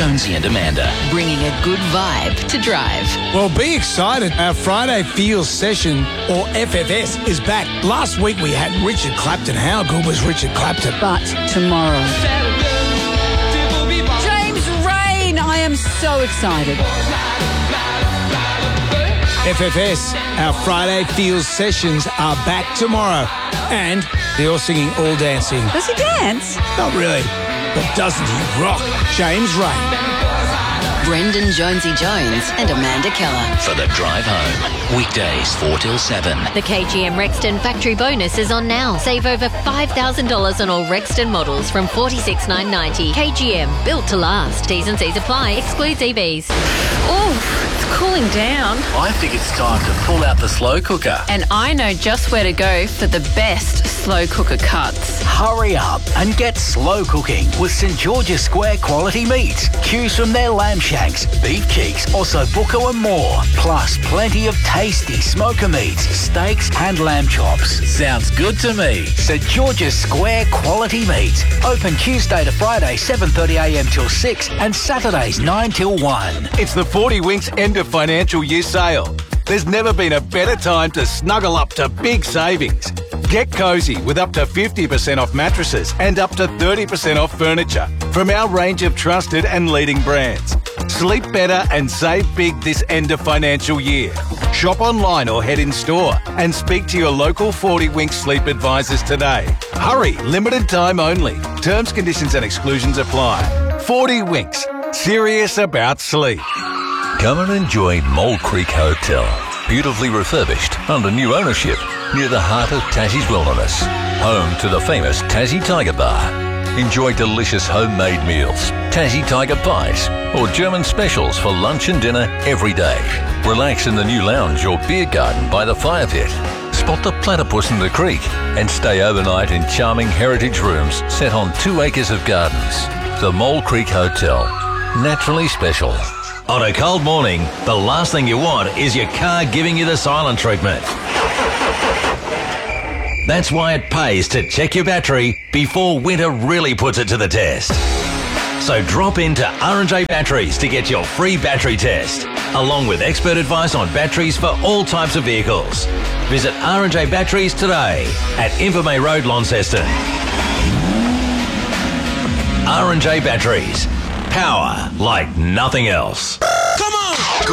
Jonesy and Amanda. Bringing a good vibe to drive. Well, be excited. Our Friday Feels Session, or FFS, is back. Last week we had Richard Clapton. How good was Richard Clapton? But tomorrow, James Rain. I am so excited. FFS, our Friday Feels Sessions, are back tomorrow. And they're all singing All Dancing. Does he dance? Not really, but doesn't he rock? James Rain. Brendan Jonesy Jones and Amanda Keller. For the drive home. Weekdays 4 till 7. The KGM Rexton factory bonus is on now. Save over $5,000 on all Rexton models from $46,990. KGM, built to last. T's and C's apply. Excludes EVs. Oh, it's cooling down. I think it's time to pull out the slow cooker. And I know just where to go for the best slow cooker cuts. Hurry up and get slow cooking with St George's Square quality meats. Choose from their lamb shanks, beef cheeks, ossobuco and more. Plus plenty of tasty smoker meats, steaks and lamb chops. Sounds good to me. St George's Square quality meats. Open Tuesday to Friday 7:30am till 6 and Saturdays 9 till 1. It's the 40 Winks end of financial year sale. There's never been a better time to snuggle up to big savings. Get cosy with up to 50% off mattresses and up to 30% off furniture from our range of trusted and leading brands. Sleep better and save big this end of financial year. Shop online or head in store and speak to your local 40 Winks sleep advisors today. Hurry, limited time only. Terms, conditions and exclusions apply. 40 Winks, serious about sleep. Come and enjoy Mole Creek Hotel. Beautifully refurbished under new ownership near the heart of Tassie's wilderness. Home to the famous Tassie Tiger Bar. Enjoy delicious homemade meals, Tassie Tiger pies, or German specials for lunch and dinner every day. Relax in the new lounge or beer garden by the fire pit. Spot the platypus in the creek and stay overnight in charming heritage rooms set on 2 acres of gardens. The Mole Creek Hotel. Naturally special. On a cold morning, the last thing you want is your car giving you the silent treatment. That's why it pays to check your battery before winter really puts it to the test. So drop into R&J Batteries to get your free battery test, along with expert advice on batteries for all types of vehicles. Visit R&J Batteries today at Invermay Road, Launceston. R&J Batteries. Power like nothing else.